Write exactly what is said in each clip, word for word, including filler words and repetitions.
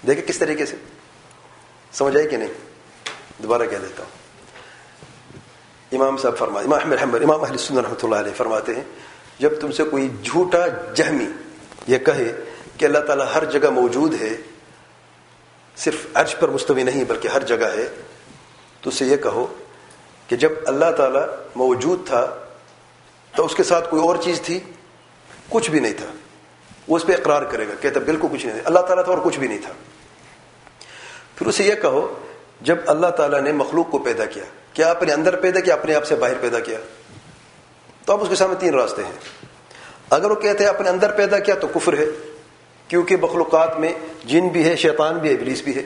دیکھیں کس طریقے سے سمجھ آئی کہ نہیں؟ دوبارہ کہہ دیتا ہوں. امام صاحب فرماتے، امام احمد حنبل امام اہل سنت رحمۃ اللہ علیہ فرماتے ہیں جب تم سے کوئی جھوٹا جہمی یہ کہے کہ اللہ تعالیٰ ہر جگہ موجود ہے، صرف عرش پر مستوی نہیں بلکہ ہر جگہ ہے، تو اسے یہ کہو کہ جب اللہ تعالیٰ موجود تھا تو اس کے ساتھ کوئی اور چیز تھی؟ کچھ بھی نہیں تھا. وہ اس پہ اقرار کرے گا، کہتا بالکل کچھ نہیں تھا، اللہ تعالیٰ تھا اور کچھ بھی نہیں تھا. پھر اسے یہ کہو جب اللہ تعالیٰ نے مخلوق کو پیدا کیا، کیا اپنے اندر پیدا کیا اپنے آپ سے باہر پیدا کیا؟ تو اب اس کے سامنے تین راستے ہیں. اگر وہ کہتے ہیں اپنے اندر پیدا کیا تو کفر ہے، کیونکہ مخلوقات میں جن بھی ہے، شیطان بھی ہے، ابلیس بھی ہے.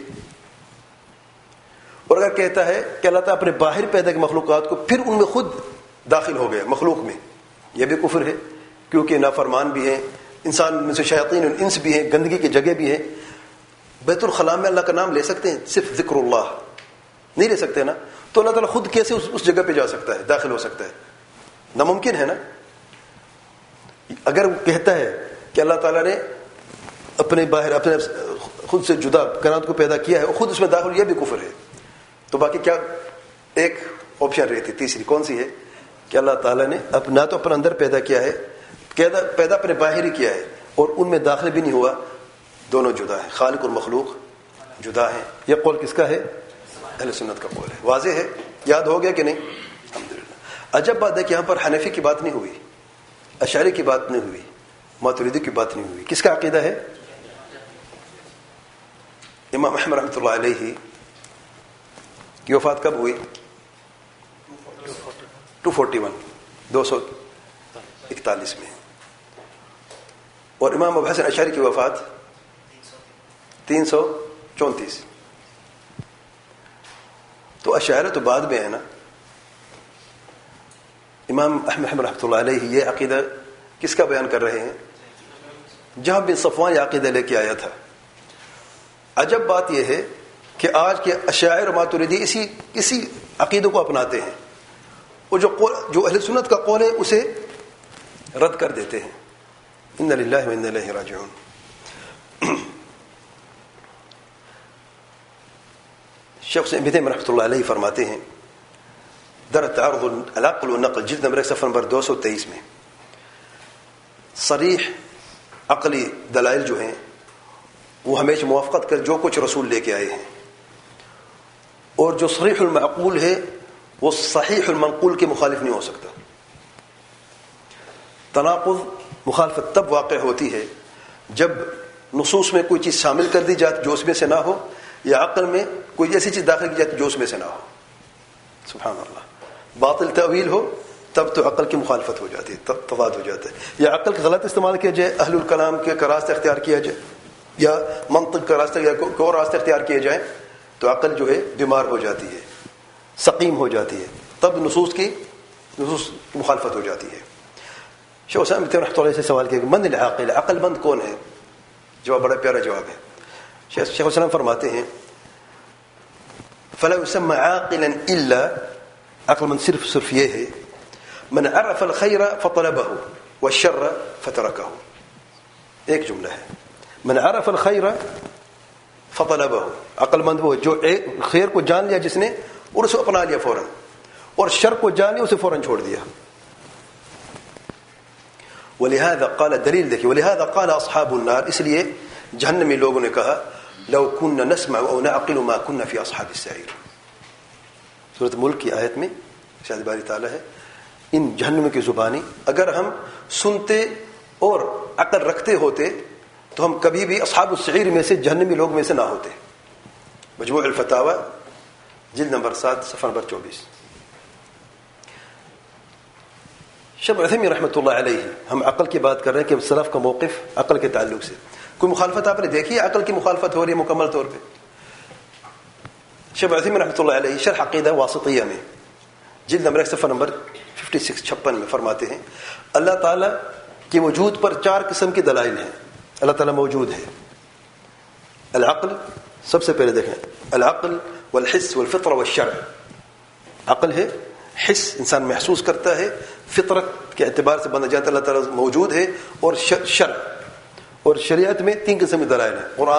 اور اگر کہتا ہے کہ اللہ تعالیٰ اپنے باہر پیدا کیا مخلوقات کو، پھر ان میں خود داخل ہو گیا مخلوق میں، یہ بھی کفر ہے، کیونکہ نافرمان بھی ہیں، انسان میں سے شیاطین الانس بھی ہیں، گندگی کی جگہ بھی ہے. بیت الخلاء میں اللہ کا نام لے سکتے ہیں؟ صرف ذکر اللہ نہیں لے سکتے نا. تو اللہ تعالیٰ خود کیسے اس, اس جگہ پہ جا سکتا ہے، داخل ہو سکتا ہے؟ ناممکن ہے نا. اگر وہ کہتا ہے کہ اللہ تعالیٰ نے اپنے باہر اپنے خود سے جدا کائنات کو پیدا کیا ہے اور خود اس میں داخل، یہ بھی کفر ہے. تو باقی کیا ایک آپشن رہتی، تیسری کون سی ہے؟ کہ اللہ تعالیٰ نے نہ تو اپنے اندر پیدا کیا ہے، پیدا اپنے باہر ہی کیا ہے، اور ان میں داخل بھی نہیں ہوا. دونوں جدا ہیں، خالق اور مخلوق جدا ہیں. یہ قول کس کا ہے؟ اہل سنت کا قول ہے. واضح ہے؟ یاد ہو گیا کہ نہیں؟ الحمدللہ. عجب بات ہے کہ یہاں پر حنفی کی بات نہیں ہوئی، اشعری کی بات نہیں ہوئی، ماتریدی کی بات نہیں ہوئی. کس کا عقیدہ ہے؟ امام احمد رحمۃ اللہ علیہ کی وفات کب ہوئی؟ دو سو اکتالیس دو سو اکتالیس میں. اور امام ابو حسن اشعری کی وفات تین سو چونتیس. تو اشاعرہ تو بعد میں ہے نا. امام احمد رحمۃ اللہ علیہ یہ عقیدہ کس کا بیان کر رہے ہیں؟ جہاں بن صفوان یہ عقیدہ لے کے آیا تھا. عجب بات یہ ہے کہ آج کے اشاعرہ اور ماتریدی اسی اسی عقیدے کو اپناتے ہیں، اور جو قول جو اہل سنت کا قول ہے اسے رد کر دیتے ہیں. انا للہ و انا الیہ راجعون. شیخ ابن تیمیہ رحمۃ اللہ علیہ فرماتے ہیں در تعارض العقل والنقل جلد نمبر صفحہ نمبر دو سو تیئیس میں، صریح عقلی دلائل جو ہیں وہ ہمیشہ موافقت کر جو کچھ رسول لے کے آئے ہیں، اور جو صریح المعقول ہے وہ صحیح المنقول کے مخالف نہیں ہو سکتا. تناقض مخالفت تب واقع ہوتی ہے جب نصوص میں کوئی چیز شامل کر دی جاتی جو اس میں سے نہ ہو، یا عقل میں کوئی ایسی چیز داخل کی جاتی جو اس میں سے نہ ہو. سبحان اللہ. باطل تعویل ہو تب تو عقل کی مخالفت ہو جاتی ہے، تب تضاد ہو جاتا ہے. یا عقل کا غلط استعمال کیا جائے، اہل الکلام کے کا راستہ اختیار کیا جائے، یا منطق کا راستہ یا کوئی اور راستہ اختیار کیے جائیں، تو عقل جو ہے بیمار ہو جاتی ہے، سقیم ہو جاتی ہے، تب نصوص کی نصوص کی مخالفت ہو جاتی ہے. شیخ حسین ابن تیمیہ رحمۃ اللہ علیہ سے سوال کیا کہ من العاقل، عقل مند کون ہے؟ جواب بڑا پیارا جواب ہے. شیخ حسین فرماتے ہیں فلا يسمى عاقلا الا، عقل مند صرف صرف یہ ہے من عرف الخير فطلبه والشر فتركه. ایک جملہ ہے، من عرف الخير فطلبه، عقل مند وہ جو خیر کو جان لیا جس نے اور اسے اپنا لیا فوراً، اور شر کو جان لیا اسے فوراً چھوڑ دیا. ولهذا قال، دلیل دیکھیے، ولهذا قال اصحاب النار، اس لیے جہنمی لوگوں نے کہا لو كنا نسمع او نعقل ما كنا في اصحاب السعير. سورۃ ملک کی آیت میں شاید باری تعالی ہے، ان جہنم کی زبانی اگر ہم سنتے اور عقل رکھتے ہوتے تو ہم کبھی بھی اصحاب السعیر میں سے، جہنمی لوگ میں سے نہ ہوتے. مجموع الفتاوی جلد نمبر سات صفحہ نمبر چوبیس. شیخ عثیمین رحمۃ اللہ علیہ، ہم عقل کی بات کر رہے ہیں کہ سلف کا موقف عقل کے تعلق سے، کوئی مخالفت آپ نے دیکھی ہے؟ عقل کی مخالفت ہو رہی ہے مکمل طور پہ. شیخ عثیمین رحمۃ اللہ علیہ شرح عقیدہ واسطیہ میں جلد نمبر ایک صفحہ نمبر چھپن چھپن میں فرماتے ہیں اللہ تعالیٰ کے وجود پر چار قسم کی دلائل ہیں. اللہ تعالیٰ موجود ہے. العقل، سب سے پہلے دیکھیں، العقل والحس والفطرہ والشرع. عقل ہے، حس انسان محسوس کرتا ہے، فطرت کے اعتبار سے بنا جاتا ہے اللہ تعالیٰ موجود ہے، اور شرع اور شریعت میں تین قسم کی دلائل ہیں. قرآن